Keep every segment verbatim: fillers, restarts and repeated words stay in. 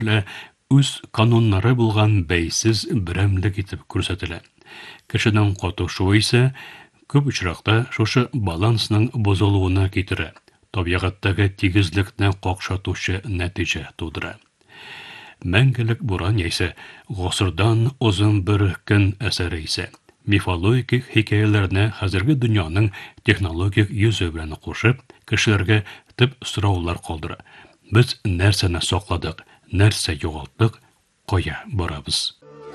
үз кануннары булган бәйсез берәмлек итеп күрсәтелә. Кешенең катышуы исә күп очракта шушы балансның бозылуына китерә. Табигатьтәге тигезлекне какшатучы нәтиҗә тудыра. Мәңгелек буран яисә гасырдан узын бер көн әсәре исә мифологик хикәяләрне хәзерге дөньяның технологик йөзе белән кушып, кешеләргә төп сораулар калдыра. Без нәрсәне сакладык, нәрсә югалттык, кая барабыз?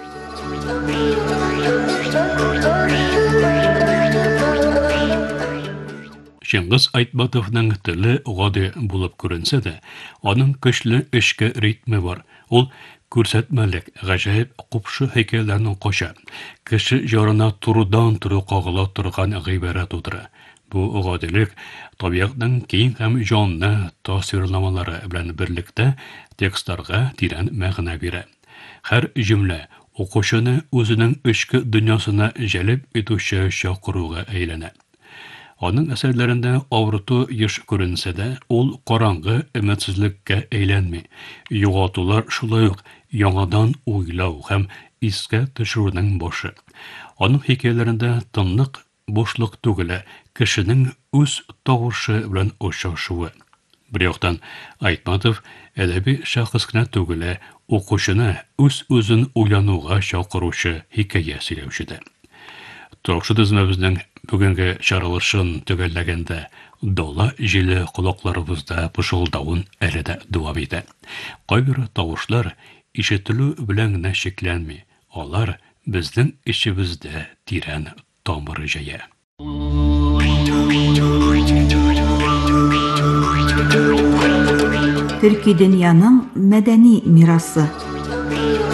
Шыңгыз Айтбатовның теле гади булып күренсә дә, аның көчле эчке ритмы бар. Ул күрсәтмәлек, гаҗәеп купшы хикәяләрнең кача, кеше җарына турыдан-туры кагыла торган гыйбарә тудыра. Бу гадилек табигатьнең киң һәм җанлы тасвирламалары белән берлектә текстларга тирән мәгънә бирә. Һәр җөмлә укучыны үзенең эчке дөньясына җәлеп итүче чакыруга әйләнә. Аның әсәрләрендә авырту еш күренсә дә, ул караңгы өметсезлеккә әйләнми. Югалтулар шулай ук яңадан уйлау һәм искә төшерүнең башы. Аның хикәяләрендә тынлык бушлык түгел, кешенең үз тавышы белән очрашуы. Бер яктан, Айтматов әдәби шәхес кенә түгел, укучыны үз-үзен уйлануга чакыручы хикәя сөйләүчедә. Токшы тезмәбезнең бүгенге чаралышын төгәлләгәндә дала җиле колакларыбызда пышылдавын әле дә дәвам итә. Кайбер тавышлар ишетелү белән генә шикләнми, алар безнең ичебездә тирән тамыры җая. Төрки дөньяның мәдәни мирасы.